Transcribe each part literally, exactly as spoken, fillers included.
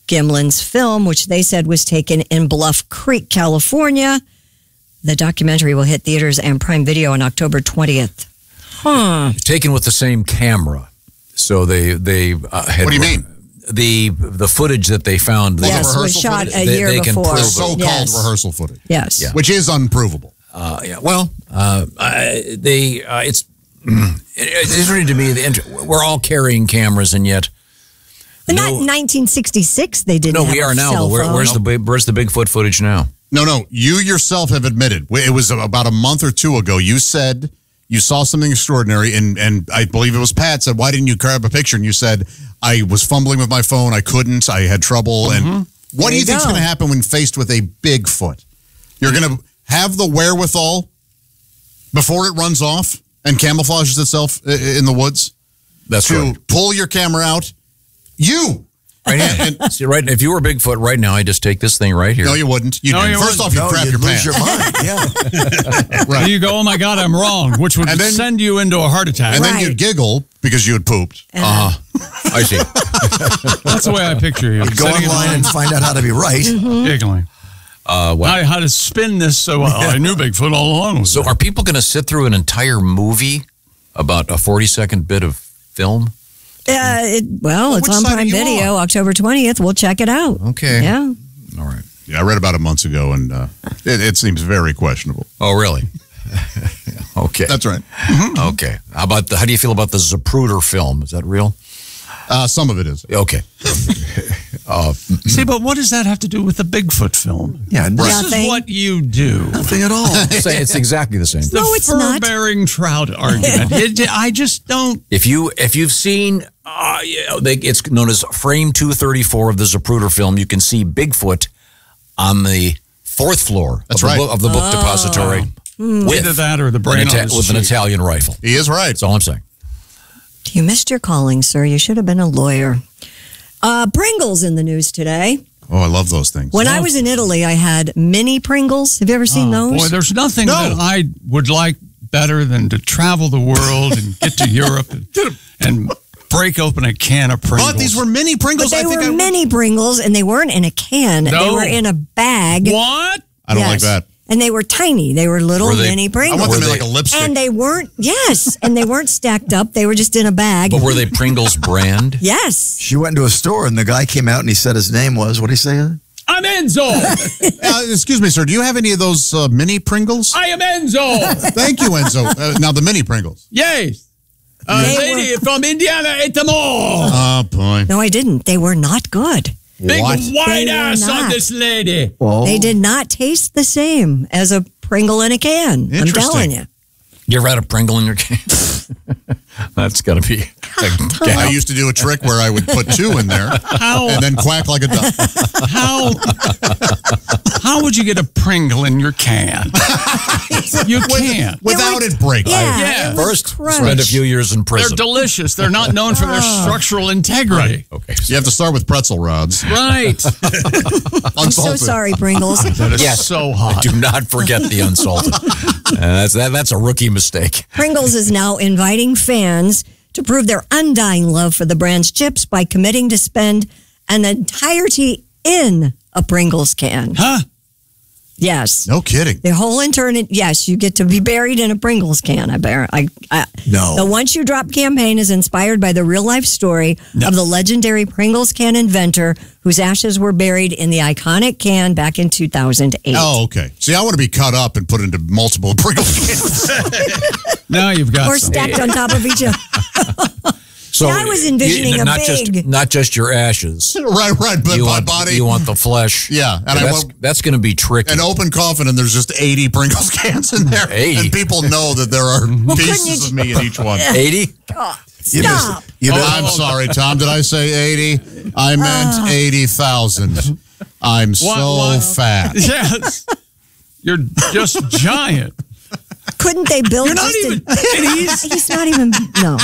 Gimlin's film, which they said was taken in Bluff Creek, California. The documentary will hit theaters and Prime Video on October twentieth. Huh. Taken with the same camera. So they they uh, had. What do you mean? The the footage that they found. Yes, the was shot footage? a They- year they can before. prove it. So-called Yes. rehearsal footage. Yes. Yeah. Which is unprovable. Uh, yeah. Well, uh, I, they uh, it's it's really to me the int- we're all carrying cameras and yet. But no, not in nineteen sixty-six. They didn't. no, have we a are now. cell But where, phone. where's the big- where's the Bigfoot footage now? No, no. You yourself have admitted. It was about a month or two ago. You said you saw something extraordinary, and, and I believe it was Pat said, why didn't you grab a picture? And you said, I was fumbling with my phone. I couldn't. I had trouble. Mm-hmm. And what There do you you think is go. going to happen when faced with a Bigfoot? You're going to have the wherewithal before it runs off and camouflages itself i- in the woods That's to right. pull your camera out? You. Right now, and see, right. If you were Bigfoot right now, I just take this thing right here. No, you wouldn't. You'd, No, you first wouldn't. off, you'd No, crap you'd your lose pants. your mind. Yeah. Right. You go, oh my God, I'm wrong, which would And then- send you into a heart attack. And then Right. you'd giggle because you had pooped. Uh, I see. That's the way I picture you. Go Sitting in online line, and find out how to be right. giggling. Uh, well, I had to spin this so well. I knew Bigfoot all along. so are people going to sit through an entire movie about a forty second bit of film? Uh, it, well, it's which on side are Prime you Video, on? October twentieth. We'll check it out. Okay. Yeah. All right. Yeah, I read about it months ago, and uh, it, it seems very questionable. Oh, really? Okay. That's right. Okay. How about the, how do you feel about the Zapruder film? Is that real? Uh, some of it is. Okay. uh, See, but what does that have to do with the Bigfoot film? Yeah, This Nothing. is what you do. nothing at all. say it's exactly the same. The No, it's not. fur-bearing trout argument. It- I just don't. If you if you've seen, uh, you know, they, it's known as frame two thirty-four of the Zapruder film, you can see Bigfoot on the fourth floor That's of, right. the book, of the book depository Either with, that or the an brain Ita- on his with an cheek. Italian rifle. He is right. That's all I'm saying. You missed your calling, sir. You should have been a lawyer. Uh, Pringles in the news today. Oh, I love those things. When I was in Italy, I had mini Pringles. Have you ever seen those? Boy, there's nothing No. that I would like better than to travel the world and get to Europe and, and break open a can of Pringles. But these were mini Pringles. But they I think were I would- mini Pringles, and they weren't in a can. They No. were in a bag. What? I don't Yes. like that. And they were tiny. They were little Were they- mini I Pringles. want them in Were like a they- lipstick. And they weren't, yes, and they weren't stacked up. They were just in a bag. But were they Pringles brand? Yes. She went into a store and the guy came out and he said his name was, what did he say? I'm Enzo. uh, excuse me, sir. Do you have any of those uh, mini Pringles? I am Enzo. Thank you, Enzo. Uh, now the mini Pringles. Yes. A They lady from Indiana at the mall. Oh boy. No, I didn't. They were not good. Big What? wide They were ass on not. this lady. Well, They did not taste the same as a Pringle in a can. I'm Interesting. telling you. You ever had a Pringle in your can? That's got to be. a I used to do a trick where I would put two in there How and then quack like a duck. how how would you get a Pringle in your can? You can't. Without it breaking. Yeah. Yeah. it was First, crushed. spend a few years in They're prison. delicious. They're not known for their structural integrity. Okay. You have to start with pretzel rods. Right. I'm so sorry, Pringles. That is Yes. so hot. Do not forget the unsalted. Uh, that's that, that's a rookie mistake. Pringles is now inviting fans to prove their undying love for the brand's chips by committing to spend an entirety in a Pringles can. Huh? Yes. No kidding. The whole eternity, yes, you get to be buried in a Pringles can. I bear. I, I No. The Once You Drop campaign is inspired by the real life story of the legendary Pringles can inventor whose ashes were buried in the iconic can back in two thousand eight. Oh, okay. See, I want to be cut up and put into multiple Pringles cans. Now you've got Or some. stacked on top of each other. So I was envisioning a not big- just not just your ashes. right, right. But You my want, body. you want the flesh. Yeah, and I that's, want- that's going to be tricky. An open coffin, and there's just eighty Pringles cans in there. eighty. And people know that there are couldn't pieces you- of me in each one. eighty. you missed Stop. it. You oh, know, I'm sorry, Tom. Did I say eighty? I meant eighty thousand. I'm so what? fat. Yes. You're just giant. Couldn't they build You're not just even. a, And he's. he's not even, no.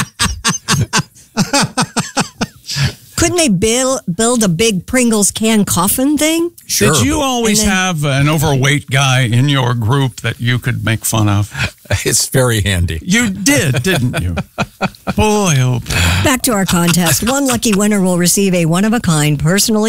Couldn't they build build a big Pringles can coffin thing? Sure. Did you always And then- have an overweight guy in your group that you could make fun of? It's very handy. You did, didn't you? Boy, oh boy. Back to our contest. One lucky winner will receive a one-of-a-kind personally